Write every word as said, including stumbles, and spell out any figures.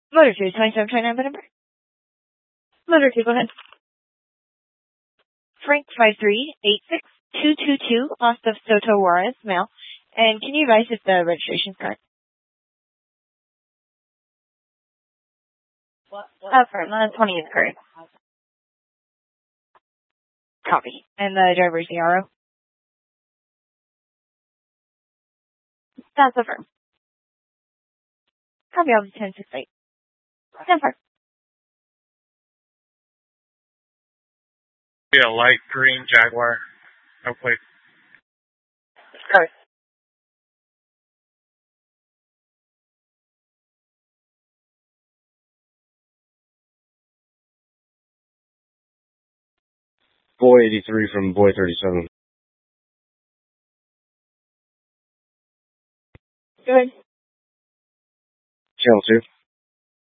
Motor two, twenty-seven twenty-nine, number. Motor two, go ahead. Frank five three eight six two two two, lost of Soto Juarez, male. And can you advise if the registration's correct? What? Oh, sorry, the twenty is correct. Copy. And the driver's E R O? That's the firm. Copy of the ten six eight. ten four. Yeah, light green Jaguar. No plate. Correct. Boy eighty-three from Boy thirty-seven. Go ahead. Channel two.